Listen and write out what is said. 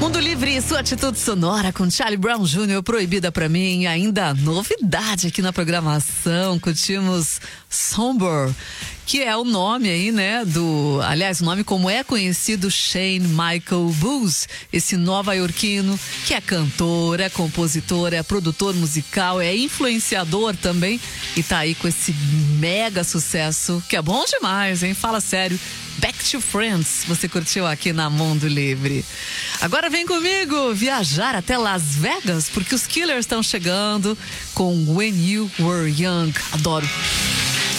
Mundo Livre, sua atitude sonora com Charlie Brown Jr., Proibida Pra Mim. Ainda novidade aqui na programação, curtimos Somber, que é o nome aí, né, aliás, o nome como é conhecido, Shane Michael Booz, esse nova-iorquino que é cantor, é compositor, é produtor musical, é influenciador também e tá aí com esse mega sucesso, que é bom demais, hein? Fala sério. Back to Friends, você curtiu aqui na Mundo Livre. Agora vem comigo viajar até Las Vegas, porque os Killers estão chegando com When You Were Young. Adoro.